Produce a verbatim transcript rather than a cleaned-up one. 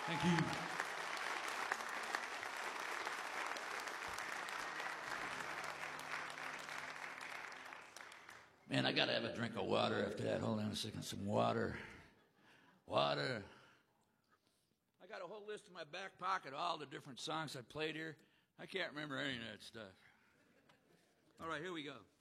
Thank you. Man, I got to have a drink of water after that. Hold on a second. Some water. Water. I got a whole list in my back pocket of all the different songs I played here. I can't remember any of that stuff. All right, here we go.